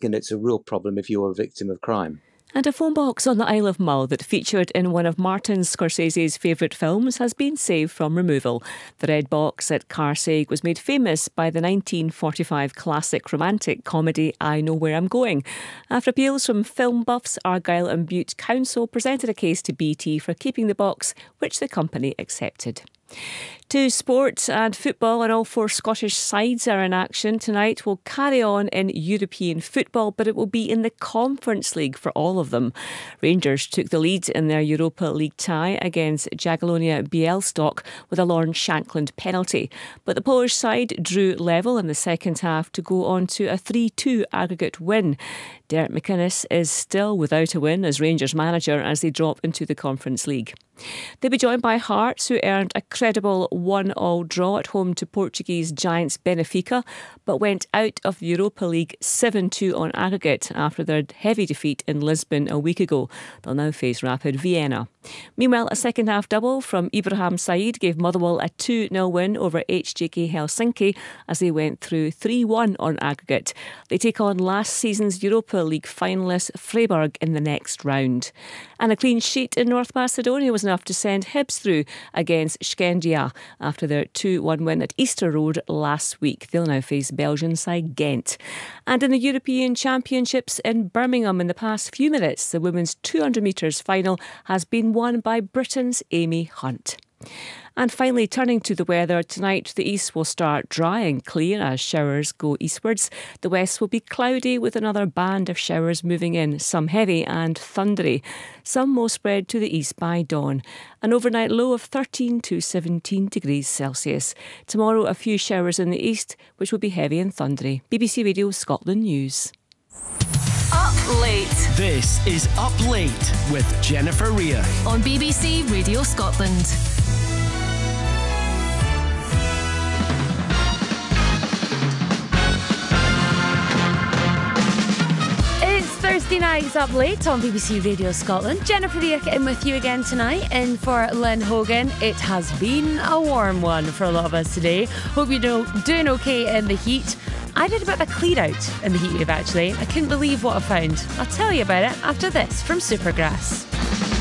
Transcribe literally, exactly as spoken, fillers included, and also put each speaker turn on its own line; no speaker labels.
and it's a real problem if you're a victim of crime.
And a phone box on the Isle of Mull that featured in one of Martin Scorsese's favourite films has been saved from removal. The red box at Carseg was made famous by the nineteen forty-five classic romantic comedy I Know Where I'm Going. After appeals from film buffs, Argyll and Bute Council presented a case to B T for keeping the box, which the company accepted. To sport and football, and all four Scottish sides are in action tonight. Will carry on in European football, but it will be in the Conference League for all of them. Rangers took the lead in their Europa League tie against Jagiellonia Białystok with a Lorne Shankland penalty. But the Polish side drew level in the second half to go on to a three two aggregate win. Derek McInnes is still without a win as Rangers manager as they drop into the Conference League. They'll be joined by Hearts, who earned a credible one all draw at home to Portuguese giants Benfica, but went out of the Europa League seven two on aggregate after their heavy defeat in Lisbon a week ago. They'll now face Rapid Vienna. Meanwhile, a second-half double from Ibrahim Said gave Motherwell a two nil win over H J K Helsinki as they went through three one on aggregate. They take on last season's Europa League finalists Freiburg in the next round. And a clean sheet in North Macedonia was enough to send Hibs through against Skandia after their two one win at Easter Road last week. They'll now face Belgian side Ghent. And in the European Championships in Birmingham in the past few minutes, the women's two hundred metres final has been won by Britain's Amy Hunt. And finally, turning to the weather, tonight the east will start dry and clear as showers go eastwards. The west will be cloudy with another band of showers moving in, some heavy and thundery. Some will spread to the east by dawn. An overnight low of thirteen to seventeen degrees Celsius. Tomorrow, a few showers in the east, which will be heavy and thundery. B B C Radio Scotland News.
Up Late.
This is Up Late with Jennifer Rea
on B B C Radio Scotland.
Thursday night's Up Late on B B C Radio Scotland. Jennifer Rea in with you again tonight, in for Lynn Hogan. It has been a warm one for a lot of us today. Hope you're doing okay in the heat. I did a bit of a clear out in the heat wave actually. I couldn't believe what I found. I'll tell you about it after this from Supergrass.